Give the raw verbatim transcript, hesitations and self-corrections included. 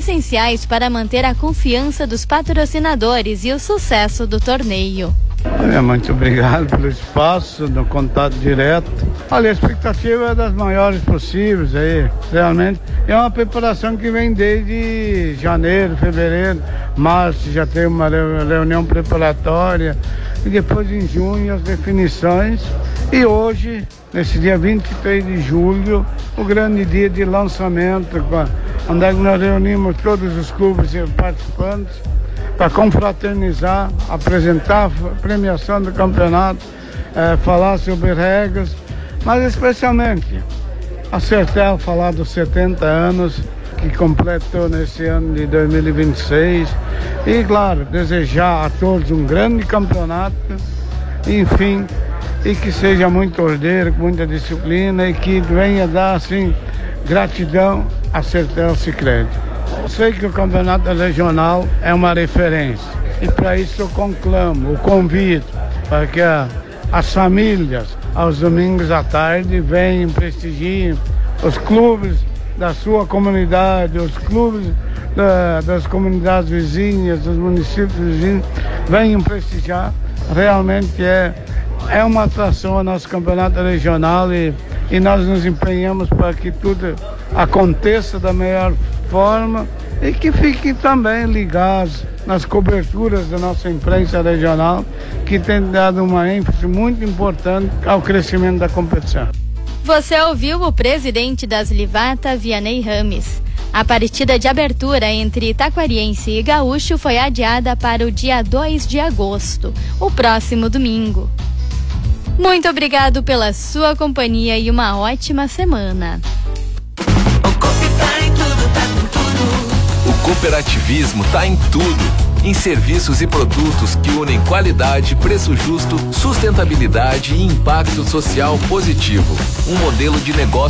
essenciais para manter a confiança dos patrocinadores e o sucesso do torneio. É, muito obrigado pelo espaço, no contato direto. Olha, a expectativa é das maiores possíveis aí, realmente. É uma preparação que vem desde janeiro, fevereiro, março, já tem uma reunião preparatória, e depois em junho as definições. E hoje, nesse dia vinte e três de julho, o grande dia de lançamento, onde nós reunimos todos os clubes e participantes, para confraternizar, apresentar a premiação do campeonato, é, falar sobre regras, mas especialmente a Sertel falar dos setenta anos que completou nesse ano de dois mil e vinte e seis e, claro, desejar a todos um grande campeonato, enfim, e que seja muito ordeiro, com muita disciplina e que venha dar, assim, gratidão a Sertel Sicredi. Eu sei que o campeonato regional é uma referência e para isso eu conclamo, eu convido para que a, as famílias aos domingos à tarde venham, prestigiem os clubes da sua comunidade, os clubes da, das comunidades vizinhas, dos municípios vizinhos, venham prestigiar. Realmente é, é uma atração ao nosso campeonato regional e, e nós nos empenhamos para que tudo aconteça da melhor forma e que fiquem também ligados nas coberturas da nossa imprensa regional, que tem dado uma ênfase muito importante ao crescimento da competição. Você ouviu o presidente das Livata, Vianney Rames. A partida de abertura entre Taquariense e Gaúcho foi adiada para o dia dois de agosto, o próximo domingo. Muito obrigado pela sua companhia e uma ótima semana. O cooperativismo está em tudo. Em serviços e produtos que unem qualidade, preço justo, sustentabilidade e impacto social positivo. Um modelo de negócio